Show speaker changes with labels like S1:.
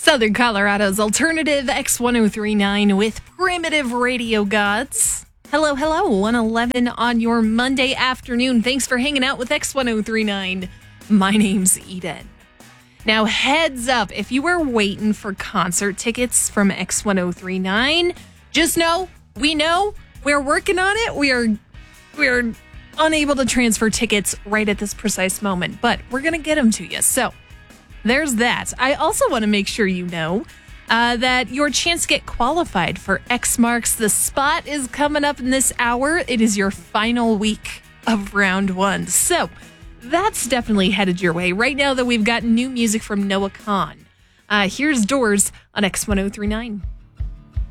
S1: Southern Colorado's alternative X1039 with Primitive Radio Gods. Hello, 111 on your Monday afternoon. Thanks for hanging out with X1039. My name's Eden. Now, heads up, if you were waiting for concert tickets from X1039, just know, we're working on it. We're unable to transfer tickets right at this precise moment, but we're going to get them to you. So there's that. I also want to make sure you know that your chance to get qualified for X Marks the Spot is coming up in this hour. It is your final week of round one. So that's definitely headed your way. Right now, though, we've got new music from Noah Kahan. Here's Doors on X1039.